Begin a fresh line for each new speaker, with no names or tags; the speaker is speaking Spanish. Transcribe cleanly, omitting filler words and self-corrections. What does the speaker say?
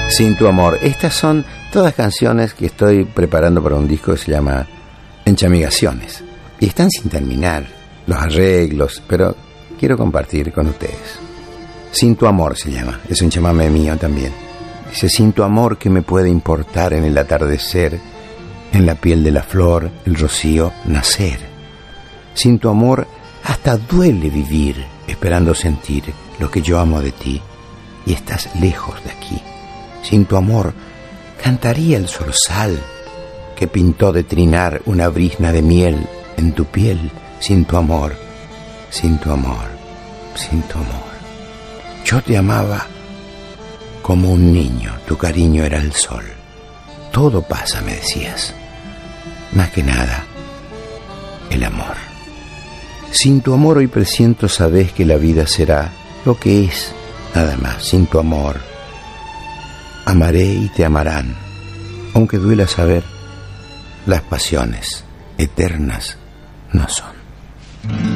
Sin tu amor. Estas son todas canciones que estoy preparando para un disco que se llama Enchamigaciones. Y están sin terminar los arreglos, pero quiero compartir con ustedes. Sin tu amor se llama, es un chamame mío también. Dice: sin tu amor, ¿qué me puede importar en el atardecer, en la piel de la flor, el rocío nacer? Sin tu amor, hasta duele vivir, esperando sentir lo que yo amo de ti, y estás lejos de aquí. Sin tu amor, cantaría el zorzal que pintó de trinar una brizna de miel en tu piel. Sin tu amor, sin tu amor, sin tu amor. Yo te amaba como un niño, tu cariño era el sol. Todo pasa, me decías, más que nada, el amor. Sin tu amor hoy presiento, sabes que la vida será lo que es, nada más. Sin tu amor, amaré y te amarán, aunque duela saber, las pasiones eternas no son.